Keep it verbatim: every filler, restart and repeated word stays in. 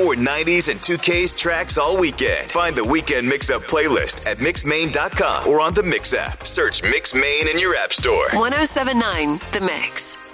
more nineties and two K's tracks all weekend. Find the Weekend Mix-Up playlist at mix main dot com or on the Mix app. Search Mix Main in your app store. one oh seven point nine The Mix.